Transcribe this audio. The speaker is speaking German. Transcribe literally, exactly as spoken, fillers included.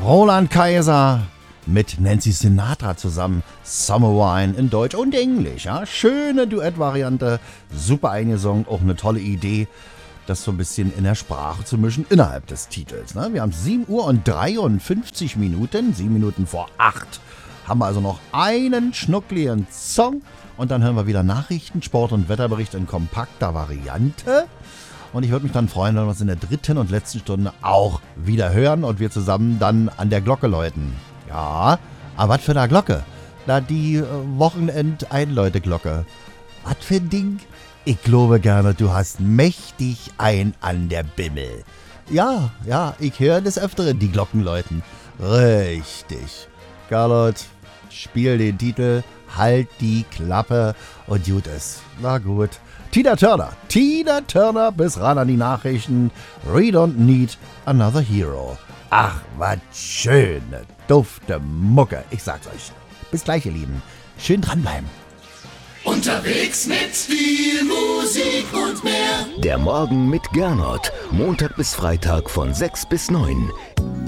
Roland Kaiser mit Nancy Sinatra zusammen. Summer Wine in Deutsch und Englisch. Ja? Schöne Duettvariante, super eingesungen, auch eine tolle Idee, das so ein bisschen in der Sprache zu mischen innerhalb des Titels. Ne? Wir haben sieben Uhr und dreiundfünfzig Minuten, sieben Minuten vor acht. Haben wir also noch einen schnuckligen Song und dann hören wir wieder Nachrichten, Sport- und Wetterbericht in kompakter Variante. Und ich würde mich dann freuen, wenn wir uns in der dritten und letzten Stunde auch wieder hören und wir zusammen dann an der Glocke läuten. Ja, aber was für eine Glocke? Na, die äh, Wochenend-Einläute-Glocke. Was für ein Ding? Ich glaube gerne, du hast mächtig ein an der Bimmel. Ja, ja, ich höre des Öfteren die Glocken läuten. Richtig. Carlot, spiel den Titel, halt die Klappe und gut ist. Na gut. Tina Turner, Tina Turner bis ran an die Nachrichten. We don't need another hero. Ach, was schöne, dufte Mucke. Ich sag's euch. Bis gleich, ihr Lieben. Schön dranbleiben. Unterwegs mit viel Musik und mehr. Der Morgen mit Gernot. Montag bis Freitag von sechs bis neun.